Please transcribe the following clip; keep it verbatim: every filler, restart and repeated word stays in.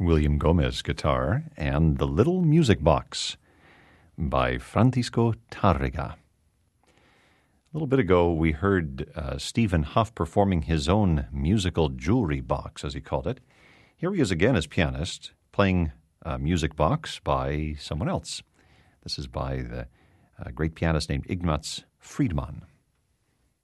William Gomez guitar, and The Little Music Box by Francisco Tarrega. A little bit ago, we heard uh, Stephen Huff performing his own musical jewelry box, as he called it. Here he is again as pianist, playing a music box by someone else. This is by the uh, great pianist named Ignaz Friedman.